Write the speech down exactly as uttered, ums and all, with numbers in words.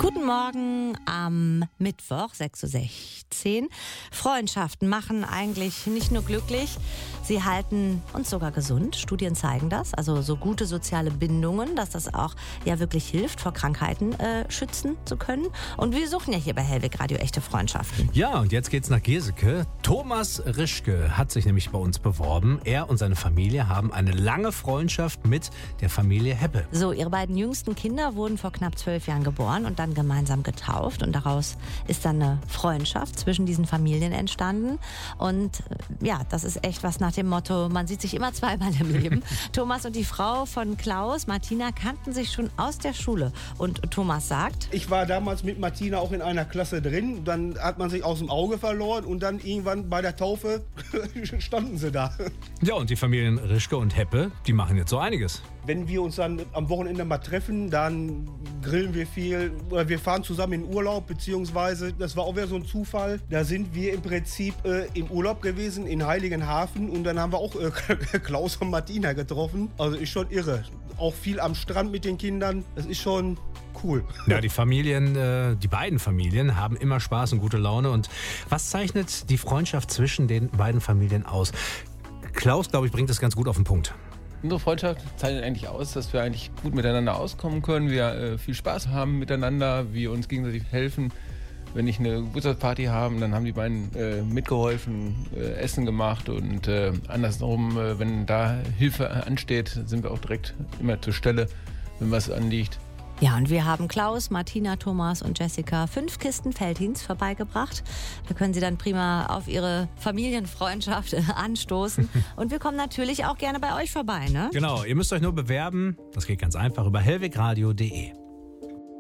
Guten Morgen am Mittwoch, sechs Uhr sechzehn. Freundschaften machen eigentlich nicht nur glücklich, sie halten uns sogar gesund. Studien zeigen das. Also so gute soziale Bindungen, dass das auch ja wirklich hilft, vor Krankheiten äh, schützen zu können. Und wir suchen ja hier bei Hellwig Radio echte Freundschaften. Ja, und jetzt geht's nach Geseke. Thomas Rischke hat sich nämlich bei uns beworben. Er und seine Familie haben eine lange Freundschaft mit der Familie Heppe. So, ihre beiden jüngsten Kinder wurden vor knapp zwölf Jahren geboren und dann gemeinsam getauft. Und daraus ist dann eine Freundschaft zwischen diesen Familien entstanden. Und äh, ja, das ist echt was nach dem Motto, man sieht sich immer zweimal im Leben. Thomas und die Frau von Klaus, Martina, kannten sich schon aus der Schule. Und Thomas sagt: Ich war damals mit Martina auch in einer Klasse drin. Dann hat man sich aus dem Auge verloren und dann irgendwann bei der Taufe standen sie da. Ja, und die Familien Rischke und Heppe, die machen jetzt so einiges. Wenn wir uns dann am Wochenende mal treffen, dann grillen wir viel oder wir fahren zusammen in Urlaub, beziehungsweise, das war auch wieder so ein Zufall, da sind wir im Prinzip äh, im Urlaub gewesen in Heiligenhafen und dann haben wir auch äh, Klaus und Martina getroffen. Also ist schon irre. Auch viel am Strand mit den Kindern, das ist schon cool. Ja, die Familien, äh, die beiden Familien haben immer Spaß und gute Laune. Und was zeichnet die Freundschaft zwischen den beiden Familien aus? Klaus, glaube ich, bringt das ganz gut auf den Punkt. Unsere Freundschaft zeichnet eigentlich aus, dass wir eigentlich gut miteinander auskommen können, wir äh, viel Spaß haben miteinander, wir uns gegenseitig helfen. Wenn ich eine Geburtstagsparty habe, dann haben die beiden äh, mitgeholfen, äh, Essen gemacht und äh, andersherum, äh, wenn da Hilfe ansteht, sind wir auch direkt immer zur Stelle, wenn was anliegt. Ja, und wir haben Klaus, Martina, Thomas und Jessica fünf Kisten Veltins vorbeigebracht. Da können Sie dann prima auf Ihre Familienfreundschaft anstoßen. Und wir kommen natürlich auch gerne bei euch vorbei, ne? Genau, ihr müsst euch nur bewerben. Das geht ganz einfach über hellwigradio punkt de.